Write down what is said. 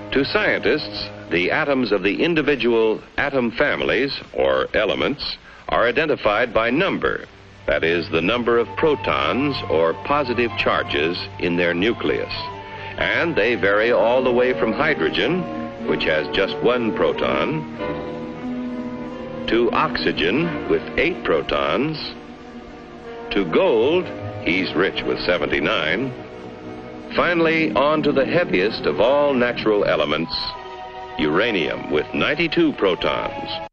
To scientists, the atoms of the individual atom families, or elements, are identified by number. That is, the number of protons or positive charges in their nucleus. And they vary all the way from hydrogen, which has just 1 proton, to oxygen with 8 protons, to gold, he's rich with 79, finally on to the heaviest of all natural elements, uranium with 92 protons.